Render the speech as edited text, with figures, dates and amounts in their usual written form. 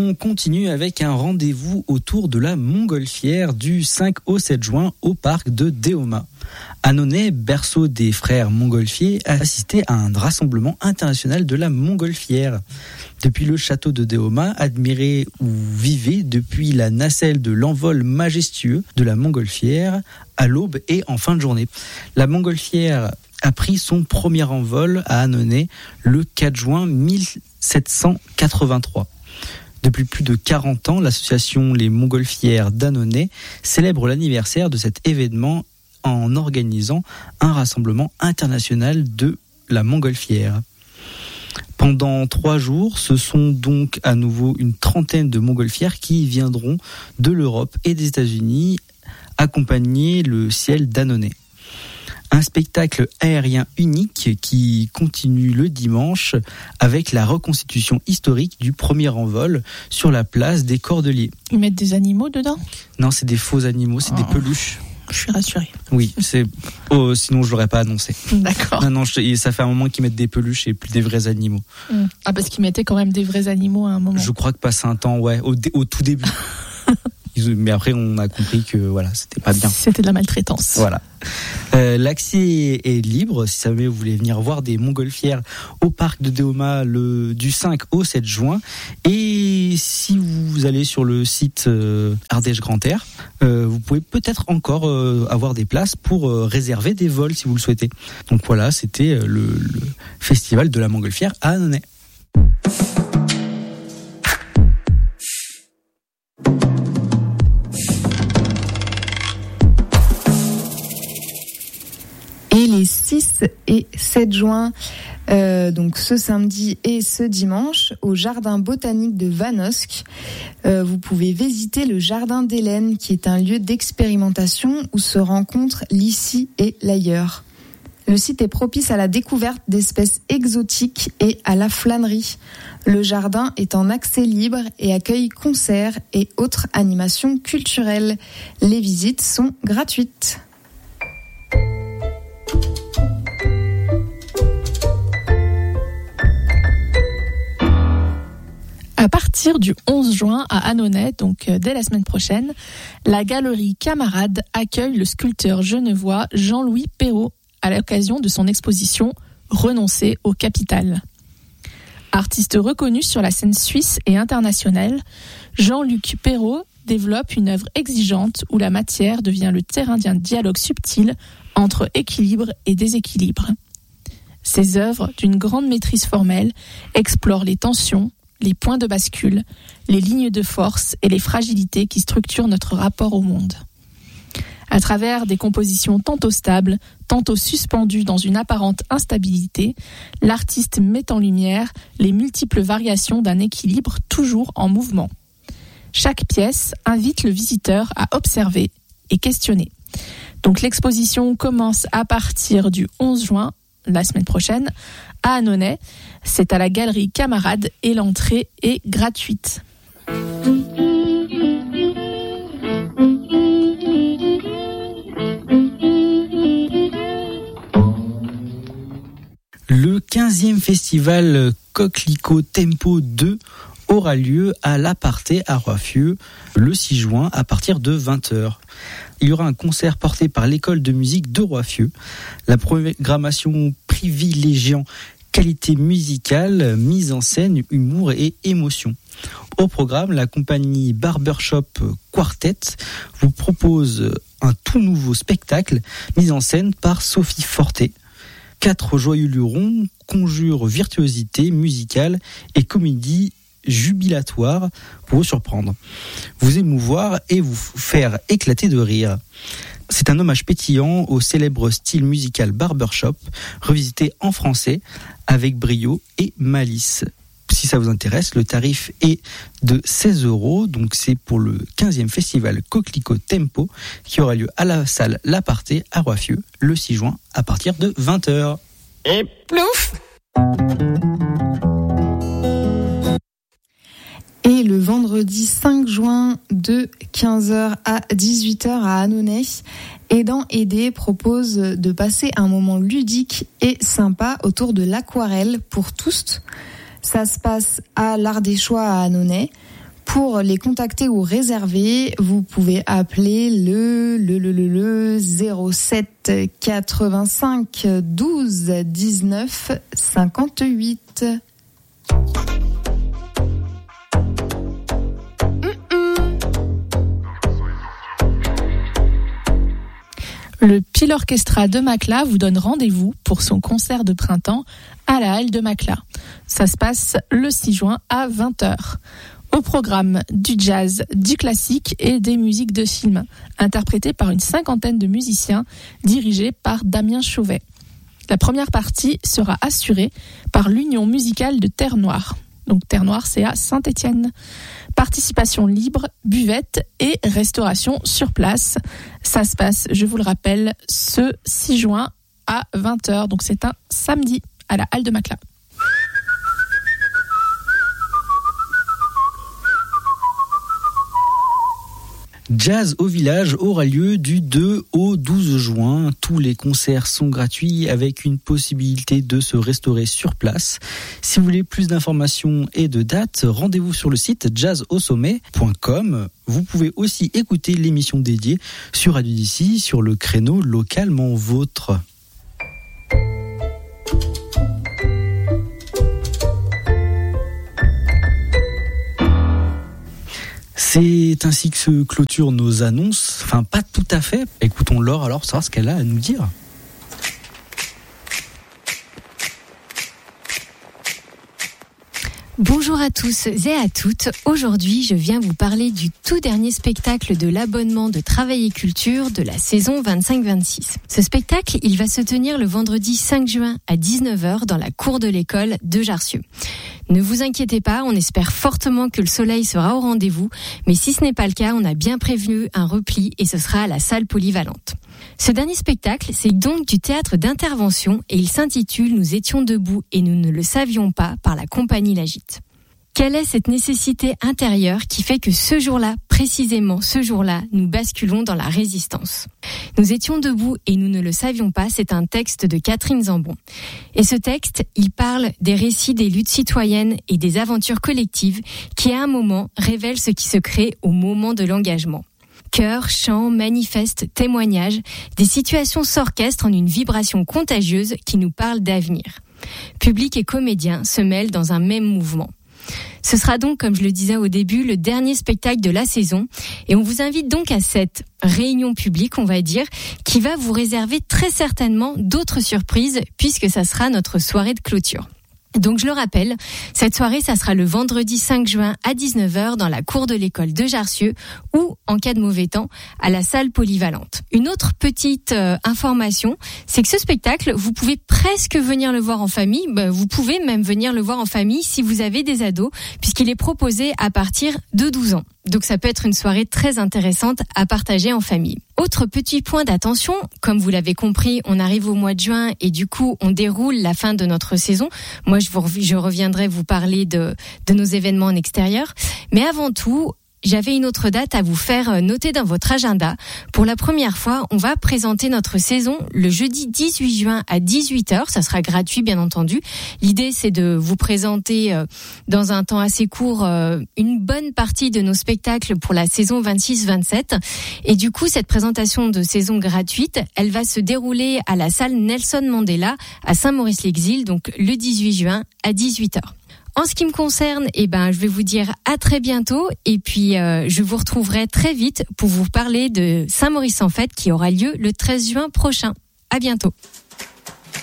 On continue avec un rendez-vous autour de la montgolfière du 5 au 7 juin au parc de Déoma. Annonay, berceau des frères montgolfiers, a assisté à un rassemblement international de la montgolfière. Depuis le château de Déoma, admirez ou vivez depuis la nacelle de l'envol majestueux de la montgolfière à l'aube et en fin de journée. La montgolfière a pris son premier envol à Annonay le 4 juin 1783. Depuis plus de 40 ans, l'association Les Montgolfières d'Annonay célèbre l'anniversaire de cet événement en organisant un rassemblement international de la montgolfière. Pendant 3 jours, ce sont donc à nouveau une trentaine de montgolfières qui viendront de l'Europe et des États-Unis accompagner le ciel d'Annonay. Un spectacle aérien unique qui continue le dimanche avec la reconstitution historique du premier envol sur la place des Cordeliers. Ils mettent des animaux dedans ? Non, c'est des faux animaux, c'est des peluches. Je suis rassurée. Oui, sinon je l'aurais pas annoncé. D'accord. Non, ça fait un moment qu'ils mettent des peluches et plus des vrais animaux. Ah, parce qu'ils mettaient quand même des vrais animaux à un moment. Je crois que passé un temps, ouais, au tout début. Mais après, on a compris que voilà, c'était pas bien. C'était de la maltraitance. Voilà. L'accès est libre. Si jamais vous voulez venir voir des montgolfières au parc de Déoma du 5 au 7 juin. Et si vous allez sur le site Ardèche Grand Air, vous pouvez peut-être encore avoir des places pour réserver des vols si vous le souhaitez. Donc voilà, c'était le festival de la montgolfière à Annonay. Les 6 et 7 juin, donc ce samedi et ce dimanche, au jardin botanique de Vanosque, vous pouvez visiter le jardin d'Hélène, qui est un lieu d'expérimentation où se rencontrent l'ici et l'ailleurs. Le site est propice à la découverte d'espèces exotiques et à la flânerie. Le jardin est en accès libre et accueille concerts et autres animations culturelles. Les visites sont gratuites. À partir du 11 juin à Annonay, donc dès la semaine prochaine, la galerie Camarade accueille le sculpteur genevois Jean-Louis Perrault à l'occasion de son exposition « Renoncer au capital ». Artiste reconnu sur la scène suisse et internationale, Jean-Luc Perrault développe une œuvre exigeante où la matière devient le terrain d'un dialogue subtil entre équilibre et déséquilibre. Ses œuvres, d'une grande maîtrise formelle, explorent les tensions, les points de bascule, les lignes de force et les fragilités qui structurent notre rapport au monde. À travers des compositions tantôt stables, tantôt suspendues dans une apparente instabilité, l'artiste met en lumière les multiples variations d'un équilibre toujours en mouvement. Chaque pièce invite le visiteur à observer et questionner. Donc l'exposition commence à partir du 11 juin, la semaine prochaine, à Annonay. C'est à la galerie Camarade et l'entrée est gratuite. Le 15e festival Coquelicot Tempo 2 aura lieu à l'Aparté à Roiffieux le 6 juin à partir de 20h. Il y aura un concert porté par l'école de musique de Roiffieux. La programmation privilégiant qualité musicale, mise en scène, humour et émotion. Au programme, la compagnie Barbershop Quartet vous propose un tout nouveau spectacle mis en scène par Sophie Forté. 4 joyeux lurons conjurent virtuosité musicale et comédie jubilatoire pour vous surprendre, vous émouvoir et vous faire éclater de rire. C'est un hommage pétillant au célèbre style musical barbershop, revisité en français avec brio et malice. Si ça vous intéresse, le tarif est de 16 €, donc c'est pour le 15e festival Coquelicot Tempo qui aura lieu à la salle L'Aparté à Roiffieux le 6 juin à partir de 20h. Et plouf! Et le vendredi 5 juin de 15h à 18h à Annonay, Aidant Aidé propose de passer un moment ludique et sympa autour de l'aquarelle pour tous. Ça se passe à l'Ardéchois à Annonay. Pour les contacter ou réserver, vous pouvez appeler le 07 85 12 19 58. Le Peel Orchestra de Mâcla vous donne rendez-vous pour son concert de printemps à la Halle de Mâcla. Ça se passe le 6 juin à 20h. Au programme du jazz, du classique et des musiques de film, interprétées par une 50aine de musiciens, dirigés par Damien Chauvet. La première partie sera assurée par l'Union musicale de Terre-Noire. Donc Terre-Noire, c'est à Saint-Étienne. Participation libre, buvette et restauration sur place. Ça se passe, je vous le rappelle, ce 6 juin à 20h. Donc c'est un samedi à la Halle de Mâcla. Jazz au village aura lieu du 2 au 12 juin. Tous les concerts sont gratuits avec une possibilité de se restaurer sur place. Si vous voulez plus d'informations et de dates, rendez-vous sur le site jazzaussommet.com. Vous pouvez aussi écouter l'émission dédiée sur Radio d'ici sur le créneau Localement Vôtre. C'est ainsi que se clôturent nos annonces. Enfin, pas tout à fait. Écoutons Laure alors, savoir ce qu'elle a à nous dire. Bonjour à tous et à toutes. Aujourd'hui, je viens vous parler du tout dernier spectacle de l'abonnement de Travail et Culture de la saison 25-26. Ce spectacle, il va se tenir le vendredi 5 juin à 19h dans la cour de l'école de Jarcieux. Ne vous inquiétez pas, on espère fortement que le soleil sera au rendez-vous, mais si ce n'est pas le cas, on a bien prévenu un repli et ce sera à la salle polyvalente. Ce dernier spectacle, c'est donc du théâtre d'intervention et il s'intitule « Nous étions debout et nous ne le savions pas » par la compagnie La Gîte. Quelle est cette nécessité intérieure qui fait que ce jour-là, précisément ce jour-là, nous basculons dans la résistance ? Nous étions debout et nous ne le savions pas, c'est un texte de Catherine Zambon. Et ce texte, il parle des récits des luttes citoyennes et des aventures collectives qui, à un moment, révèlent ce qui se crée au moment de l'engagement. Chœurs, chants, manifestes, témoignages, des situations s'orchestrent en une vibration contagieuse qui nous parle d'avenir. Public et comédiens se mêlent dans un même mouvement. Ce sera donc, comme je le disais au début, le dernier spectacle de la saison et on vous invite donc à cette réunion publique, on va dire, qui va vous réserver très certainement d'autres surprises puisque ça sera notre soirée de clôture. Donc je le rappelle, cette soirée, ça sera le vendredi 5 juin à 19h dans la cour de l'école de Jarcieux ou, en cas de mauvais temps, à la salle polyvalente. Une autre petite information, c'est que ce spectacle, vous pouvez presque venir le voir en famille, vous pouvez même venir le voir en famille si vous avez des ados, puisqu'il est proposé à partir de 12 ans. Donc ça peut être une soirée très intéressante à partager en famille. Autre petit point d'attention, comme vous l'avez compris, on arrive au mois de juin et du coup on déroule la fin de notre saison. Moi je reviendrai vous parler de nos événements en extérieur. Mais avant tout, j'avais une autre date à vous faire noter dans votre agenda. Pour la première fois, on va présenter notre saison le jeudi 18 juin à 18h. Ça sera gratuit, bien entendu. L'idée, c'est de vous présenter dans un temps assez court une bonne partie de nos spectacles pour la saison 26-27. Et du coup, cette présentation de saison gratuite, elle va se dérouler à la salle Nelson Mandela à Saint-Maurice-l'Exil, donc le 18 juin à 18h. En ce qui me concerne, je vais vous dire à très bientôt et puis je vous retrouverai très vite pour vous parler de Saint-Maurice en fête qui aura lieu le 13 juin prochain. À bientôt.